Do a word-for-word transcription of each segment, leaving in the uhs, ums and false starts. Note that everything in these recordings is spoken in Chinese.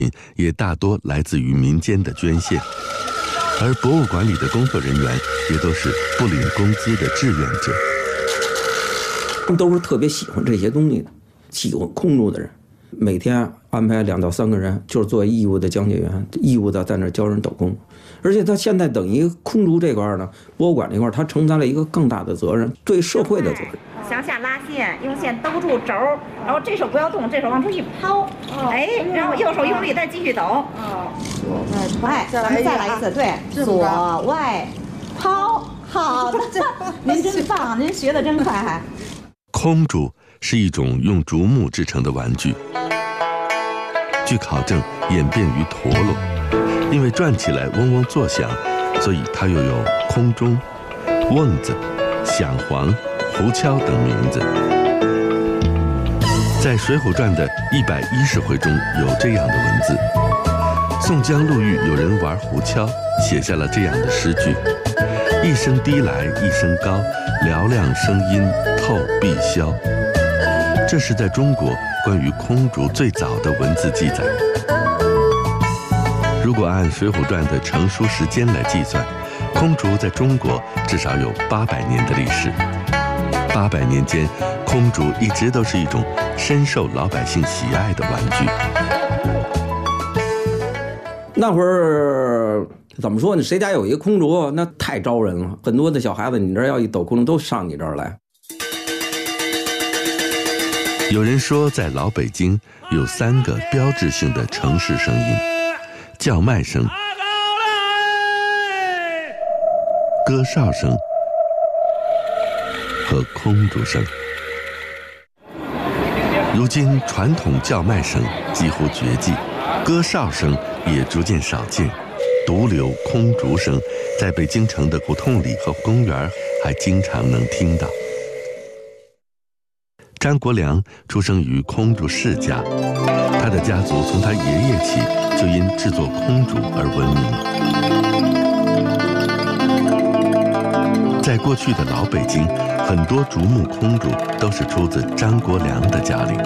也大多来自于民间的捐献，而博物馆里的工作人员也都是不领工资的志愿者。 他们都是特别喜欢这些东西的，喜欢空竹的人，每天安排两到三个人，就是作为义务的讲解员，义务的在那教人抖空。而且他现在等于空竹这块呢，博物馆这块，他承担了一个更大的责任，对社会的责任。 向下拉线，用线兜住轴，然后这手不要动，这手往出一抛，哎，然后右手用力再继续抖。哦，左外，咱们再来一次，对，左外抛。好的，您真棒，您学得真快还。 空竹是一种用竹木制成的玩具，据考证演变于陀螺，因为转起来嗡嗡作响，所以它又有空钟、瓮子、响簧、胡敲等名字。在《水浒传》的一百一十回中有这样的文字：宋江陆遇有人玩胡敲，写下了这样的诗句：一声低来一声高，嘹亮声音透碧霄。这是在中国关于空竹最早的文字记载。如果按《水浒传》的成书时间来计算，空竹在中国至少有八百年的历史。八百年间，空竹一直都是一种深受老百姓喜爱的玩具。 那会儿怎么说呢？谁家有一个空竹，那太招人了。很多的小孩子，你这要一抖空竹，都上你这儿来。 有人说，在老北京有三个标志性的城市声音：叫卖声、歌哨声和空竹声。如今，传统叫卖声几乎绝迹，歌哨声也逐渐少见，独留空竹声，在北京城的胡同里和公园还经常能听到。张国良出生于空竹世家，他的家族从他爷爷起就因制作空竹而闻名。在过去的老北京，很多竹木空竹都是出自张国良的家里。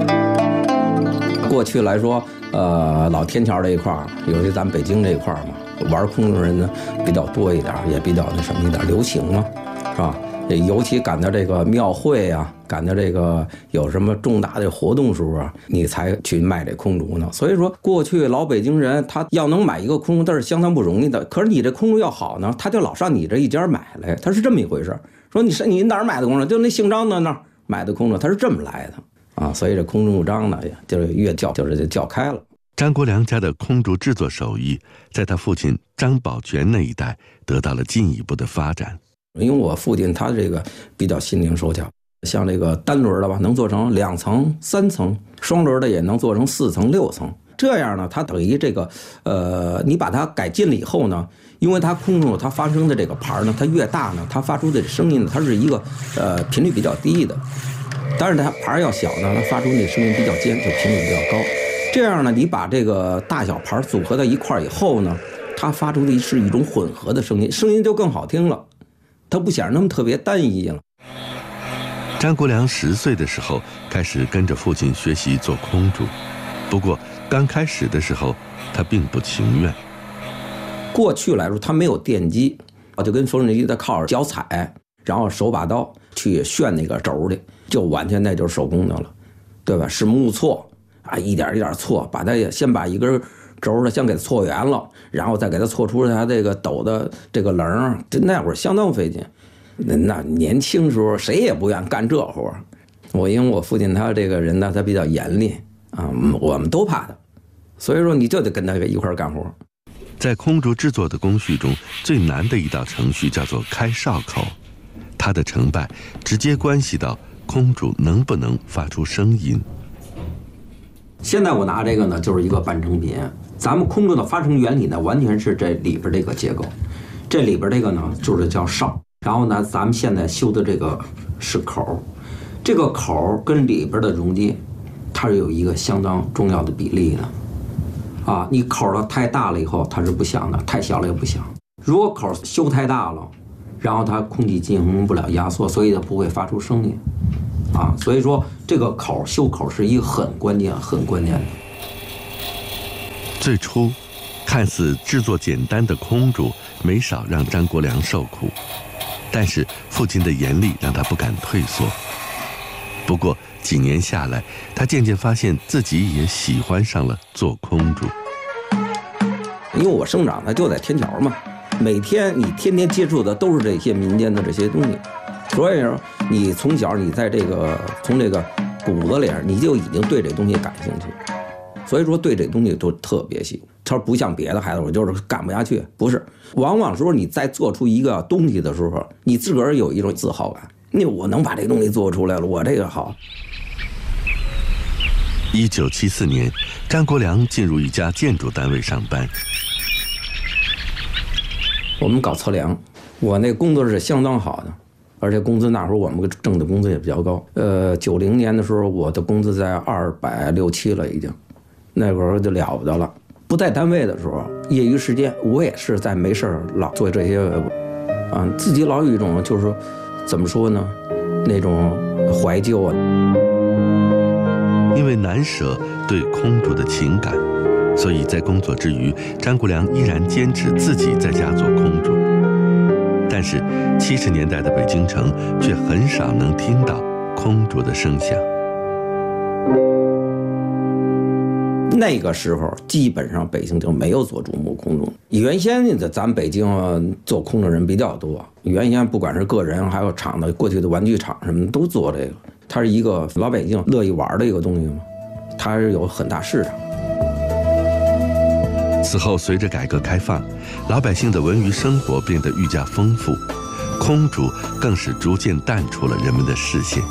过去来说，呃，老天桥这一块儿，尤其咱们北京这一块儿嘛，玩空竹人呢比较多一点，也比较那什么一点流行嘛，是吧？尤其赶到这个庙会啊，赶到这个有什么重大的活动时候啊，你才去卖这空竹呢。所以说，过去老北京人他要能买一个空竹，那是相当不容易的。可是你这空竹要好呢，他就老上你这一家买来，他是这么一回事。说你是你哪儿买的空竹？就那姓张的那儿买的空竹，他是这么来的啊。所以这空竹张呢，就是越叫就是就叫开了。 张国良家的空竹制作手艺，在他父亲张宝全那一代得到了进一步的发展。 因为我父亲他这个比较心灵手巧，像这个单轮的吧，能做成两层、三层；双轮的也能做成四层、六层。这样呢，它等于这个，呃，你把它改进了以后呢，因为它空中它发生的这个盘呢，它越大呢，它发出的声音呢，它是一个呃频率比较低的。但是它盘要小呢，它发出的声音比较尖，就频率比较高。这样呢，你把这个大小盘组合到一块以后呢，它发出的是一种混合的声音，声音就更好听了。它不显得那么特别单一了。 张国良十岁的时候开始跟着父亲学习做空竹，不过刚开始的时候他并不情愿。 过去来说，他没有电机，就跟缝纫机在靠着脚踩，然后手把刀去旋那个轴的，就完全那就是手工的了，对吧？是木错啊，一点一点错，把它先把一根轴的先给它错圆了，然后再给它错出它这个斗的这个棱，这那会儿相当费劲。那年轻时候谁也不愿干这活。我因为我父亲他这个人呢，他比较严厉啊，我们都怕他，所以说你就得跟他一块干活。 在空竹制作的工序中，最难的一道程序叫做开哨口，它的成败直接关系到空竹能不能发出声音。 现在我拿这个呢，就是一个半成品。咱们空竹的发声原理呢，完全是这里边这个结构。这里边这个呢，就是叫哨。然后呢，咱们现在修的这个是口，这个口跟里边的容积，它是有一个相当重要的比例的。啊，你口的太大了以后，它是不响的；太小了也不响。如果口修太大了，然后它空气进行不了压缩，所以它不会发出声音。啊，所以说这个口修口是一个很关键、很关键的。 最初，看似制作简单的空竹，没少让张国良受苦，但是父亲的严厉让他不敢退缩。不过几年下来，他渐渐发现自己也喜欢上了做空竹。 因为我生长的就在天桥嘛，每天你天天接触的都是这些民间的这些东西，所以说你从小你在这个从这个骨子里你就已经对这东西感兴趣，所以说对这东西都特别喜欢。他说不像别的孩子，我就是干不下去，不是，往往说你在做出一个东西的时候，你自个儿有一种自豪感，那我能把这东西做出来了，我这个好。 一九七四年，张国良进入一家建筑单位上班。 我们搞测量，我那工作是相当好的，而且工资那会儿我们挣的工资也比较高。呃，九零年的时候，我的工资在二百六七了，已经，那会儿就了不得了。不在单位的时候，业余时间我也是在没事儿老做这些，啊，自己老有一种就是说，怎么说呢，那种怀旧啊。 因为难舍对空竹的情感，所以在工作之余，张国良依然坚持自己在家做空竹。但是七十年代的北京城却很少能听到空竹的声响。 那个时候基本上北京就没有做竹木空竹。原先的咱北京做空的人比较多，原先不管是个人还有厂的，过去的玩具厂什么的都做这个。它是一个老百姓乐意玩的一个东西嘛，它是有很大市场。 此后，随着改革开放，老百姓的文娱生活变得愈加丰富，空竹更是逐渐淡出了人们的视线。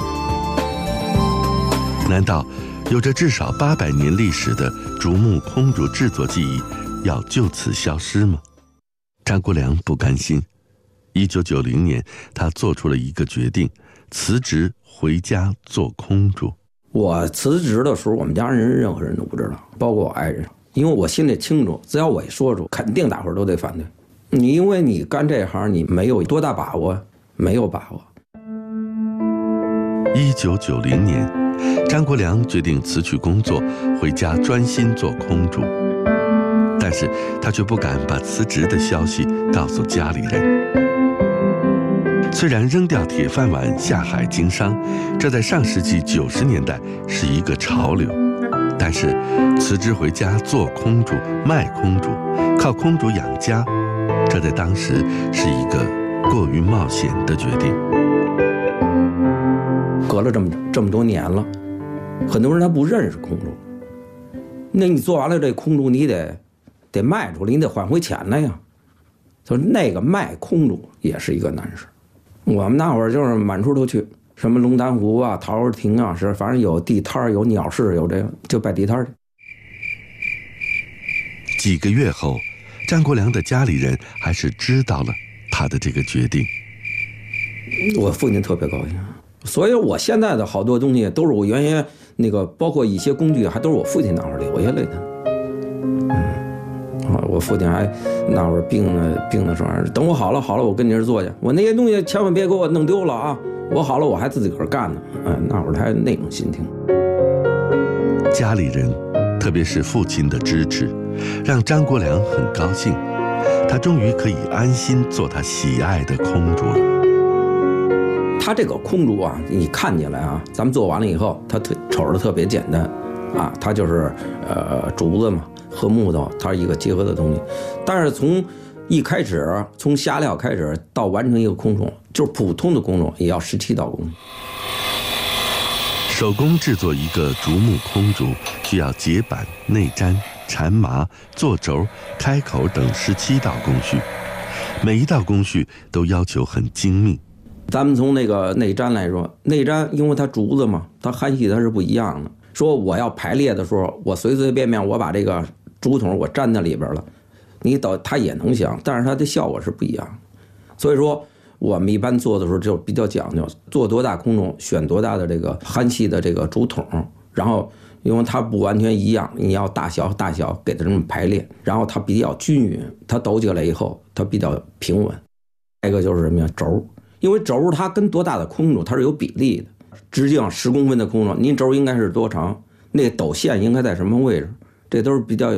难道有着至少八百年历史的竹木空竹制作技艺要就此消失吗？张国良不甘心。一九九零年，他做出了一个决定，辞职回家做空竹。 我辞职的时候，我们家人任何人都不知道，包括我爱人，因为我心里清楚，只要我一说出，肯定大伙儿都得反对你，因为你干这行，你没有多大把握，没有把握。 一九九零年，张国良决定辞去工作，回家专心做空竹。但是他却不敢把辞职的消息告诉家里人。虽然扔掉铁饭碗下海经商，这在上世纪九十年代是一个潮流，但是辞职回家做空竹、卖空竹，靠空竹养家，这在当时是一个过于冒险的决定。 隔了这么这么多年了，很多人他不认识空竹，那你做完了这空竹，你得得卖出来，你得换回钱来呀。所以那个卖空竹也是一个难事。我们那会儿就是满处都去，什么龙潭湖啊、陶儿亭啊，是反正有地摊有鸟市，有这个就摆地摊去。 几个月后，张国良的家里人还是知道了他的这个决定。 我父亲特别高兴，所以我现在的好多东西都是我原先那个，包括一些工具，还都是我父亲那会儿留下来的。嗯，我父亲还那会儿病了，病的时候，等我好了，好了，我跟你这儿做去。我那些东西千万别给我弄丢了啊！我好了，我还自己个儿干呢。嗯，那会儿还那种心情。 家里人，特别是父亲的支持，让张国良很高兴，他终于可以安心做他喜爱的空竹了。 他这个空竹啊，你看起来啊，咱们做完了以后，它特瞅着特别简单，啊，它就是呃竹子嘛。和木头，它是一个结合的东西，但是从一开始，从下料开始到完成一个空竹，就是普通的空竹也要十七道工序。 手工制作一个竹木空竹，需要结板、内粘、缠麻、做轴、开口等十七道工序，每一道工序都要求很精密。 咱们从那个内粘来说，内粘因为它竹子嘛，它焊锡它是不一样的。说我要排列的时候，我随随便便我把这个竹筒我粘在里边了，你导它也能响，但是它的效果是不一样。所以说我们一般做的时候就比较讲究，做多大空竹选多大的这个焊锡的这个竹筒，然后因为它不完全一样，你要大小大小给它这么排列，然后它比较均匀，它抖起来以后它比较平稳。再一个就是什么呀，轴，因为轴它跟多大的空竹它是有比例的。直径十公分的空竹，您轴应该是多长？那个抖线应该在什么位置？这都是比较